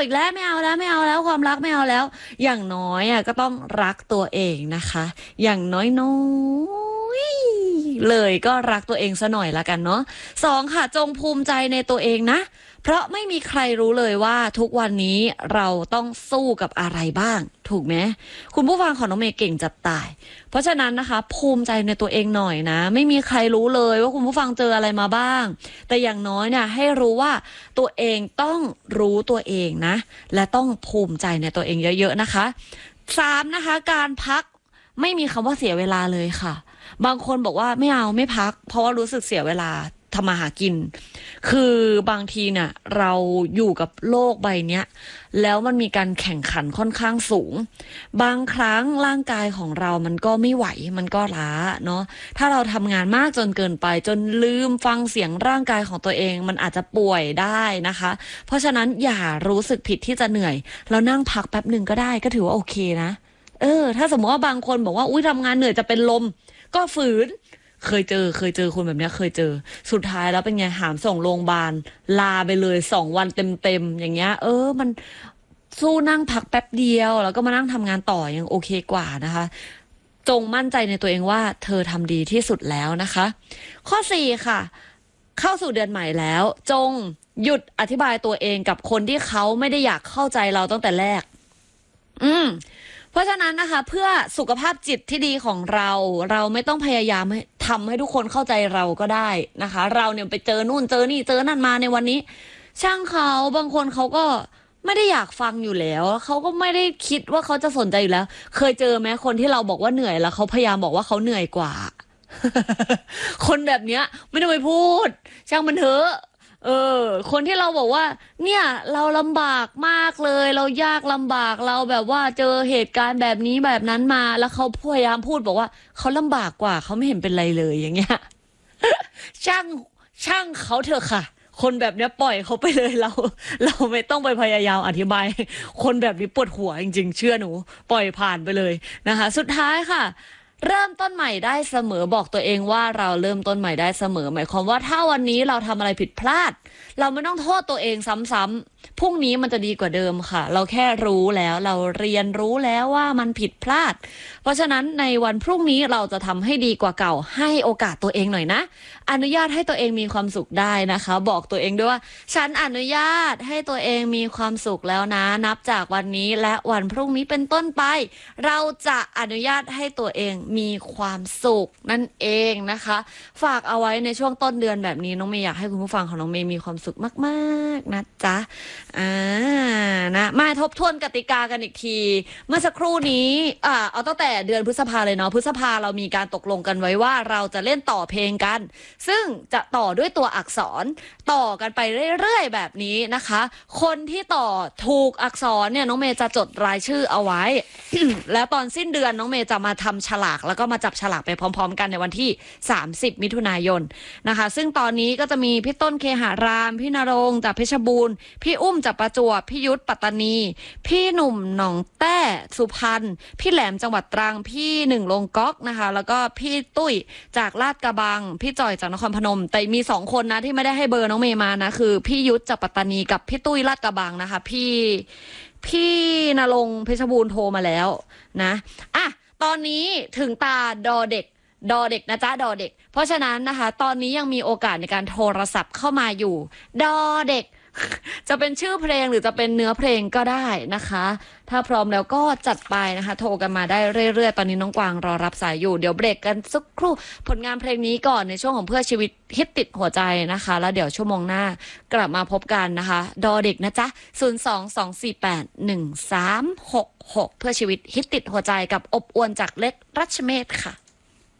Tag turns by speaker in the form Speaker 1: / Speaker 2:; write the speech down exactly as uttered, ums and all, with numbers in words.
Speaker 1: อีกแล้วไม่เอาแล้วไม่เอาแล้วความรักไม่เอาแล้วอย่างน้อยอ่ะก็ต้องรักตัวเองนะคะอย่างน้อยน้อยเลยก็รักตัวเองซะหน่อยละกันเนาะสองค่ะจงภูมิใจในตัวเองนะเพราะไม่มีใครรู้เลยว่าทุกวันนี้เราต้องสู้กับอะไรบ้างถูกไหมคุณผู้ฟังของน้องเมย์เก่งจัดตายเพราะฉะนั้นนะคะภูมิใจในตัวเองหน่อยนะไม่มีใครรู้เลยว่าคุณผู้ฟังเจออะไรมาบ้างแต่อย่างน้อยเนี่ยให้รู้ว่าตัวเองต้องรู้ตัวเองนะและต้องภูมิใจในตัวเองเยอะๆนะคะสามนะคะการพักไม่มีคำว่าเสียเวลาเลยค่ะบางคนบอกว่าไม่เอาไม่พักเพราะว่ารู้สึกเสียเวลาทำมาหากินคือบางทีเนี่ยเราอยู่กับโลกใบเนี้ยแล้วมันมีการแข่งขันค่อนข้างสูงบางครั้งร่างกายของเรามันก็ไม่ไหวมันก็ล้าเนาะถ้าเราทำงานมากจนเกินไปจนลืมฟังเสียงร่างกายของตัวเองมันอาจจะป่วยได้นะคะเพราะฉะนั้นอย่ารู้สึกผิดที่จะเหนื่อยแล้วนั่งพักแป๊บหนึ่งก็ได้ก็ถือว่าโอเคนะเออถ้าสมมติว่าบางคนบอกว่าอุ้ยทำงานเหนื่อยจะเป็นลมก็ฝืนเคยเจอเคยเจอคนแบบนี้เคยเจอสุดท้ายแล้วเป็นไงหามส่งโรงพยาบาลลาไปเลยสองวันเต็มๆอย่างเงี้ยเออมันสู้นั่งพักแป๊บเดียวแล้วก็มานั่งทำงานต่อยังโอเคกว่านะคะจงมั่นใจในตัวเองว่าเธอทำดีที่สุดแล้วนะคะข้อสี่ค่ะเข้าสู่เดือนใหม่แล้วจงหยุดอธิบายตัวเองกับคนที่เขาไม่ได้อยากเข้าใจเราตั้งแต่แรกอืมเพราะฉะนั้นนะคะเพื่อสุขภาพจิตที่ดีของเราเราไม่ต้องพยายามให้ทำให้ทุกคนเข้าใจเราก็ได้นะคะเราเนี่ยไปเจอนู่นเจอนี่เจอนั่นมาในวันนี้ช่างเขาบางคนเขาก็ไม่ได้อยากฟังอยู่แล้วเขาก็ไม่ได้คิดว่าเขาจะสนใจอยู่แล้วเคยเจอไหมคนที่เราบอกว่าเหนื่อยแล้วเขาพยายามบอกว่าเขาเหนื่อยกว่า คนแบบเนี้ยไม่ต้องไปพูดช่างมันเถอะเออคนที่เราบอกว่าเนี่ยเราลำบากมากเลยเรายากลำบากเราแบบว่าเจอเหตุการณ์แบบนี้แบบนั้นมาแล้วเขาพยายามพูดบอกว่าเขาลำบากกว่าเขาไม่เห็นเป็นไรเลยอย่างเงี้ยช่างช่างเขาเถอะค่ะคนแบบเนี้ยปล่อยเขาไปเลยเราเราไม่ต้องไปพยายามอธิบายคนแบบนี้ปวดหัวจริงๆเชื่อหนูปล่อยผ่านไปเลยนะคะสุดท้ายค่ะเริ่มต้นใหม่ได้เสมอบอกตัวเองว่าเราเริ่มต้นใหม่ได้เสมอหมายความว่าถ้าวันนี้เราทำอะไรผิดพลาดเราไม่ต้องโทษตัวเองซ้ำๆพรุ่งนี้มันจะดีกว่าเดิมค่ะเราแค่รู้แล้วเราเรียนรู้แล้วว่ามันผิดพลาดเพราะฉะนั้นในวันพรุ่งนี้เราจะทำให้ดีกว่าเก่าให้โอกาสตัวเองหน่อยนะอนุญาตให้ตัวเองมีความสุขได้นะคะบอกตัวเองด้วยว่าฉันอนุญาตให้ตัวเองมีความสุขแล้วนะนับจากวันนี้และวันพรุ่งนี้เป็นต้นไปเราจะอนุญาตให้ตัวเองมีความสุขนั่นเองนะคะฝากเอาไว้ในช่วงต้นเดือนแบบนี้น้องเมย์อยากให้คุณผู้ฟังของน้องเมย์มีความสุขมากๆนะจ๊ะอ่านะมาทบทวนกติกากันอีกทีเมื่อสักครู่นี้อ่าเอาตั้งแต่เดือนพฤษภาเลยเนาะพฤษภาเรามีการตกลงกันไว้ว่าเราจะเล่นต่อเพลงกันซึ่งจะต่อด้วยตัวอักษรต่อกันไปเรื่อยๆแบบนี้นะคะคนที่ต่อถูกอักษรเนี่ยน้องเมย์จะจดรายชื่อเอาไว้ แล้วตอนสิ้นเดือนน้องเมย์จะมาทำฉลากแล้วก็มาจับฉลากไปพร้อมๆกันในวันที่สามสิบมิถุนายนนะคะซึ่งตอนนี้ก็จะมีพี่ต้นเคหารามพี่นรงค์จากเพชรบูรณ์พี่อุ้มจากประจวบพี่ยุทธปัตตานีพี่หนุ่มหนองแต้สุพรรณพี่แหลมจังหวัดตรังพี่หนึ่งลงก๊อกนะคะแล้วก็พี่ตุ้ยจากลาดกระบังพี่จอยจากนครพนมแต่มีสองคนนะที่ไม่ได้ให้เบอร์น้องเมย์มานะคือพี่ยุทธจากปัตตานีกับพี่ตุ้ยลาดกระบังนะคะพี่พี่นรงค์เพชรบูรณ์โทรมาแล้วนะอ่ะตอนนี้ถึงตาดอเด็กดอเด็กนะจ๊ะดอเด็กเพราะฉะนั้นนะคะตอนนี้ยังมีโอกาสในการโทรศัพท์เข้ามาอยู่ดอเด็กจะเป็นชื่อเพลงหรือจะเป็นเนื้อเพลงก็ได้นะคะถ้าพร้อมแล้วก็จัดไปนะคะโทรกันมาได้เรื่อยๆตอนนี้น้องกวางรอรับสายอยู่เดี๋ยวเบรกกันสักครู่ผลงานเพลงนี้ก่อนในช่วงของเพื่อชีวิตฮิตติดหัวใจนะคะแล้วเดี๋ยวชั่วโมงหน้ากลับมาพบกันนะคะดอเด็กนะจ๊ะศูนย์ สอง สอง สี่ แปด หนึ่ง สาม หก หกเพื่อชีวิตฮิตติดหัวใจกับอบอวลจากเล็กรัชเมธค่ะ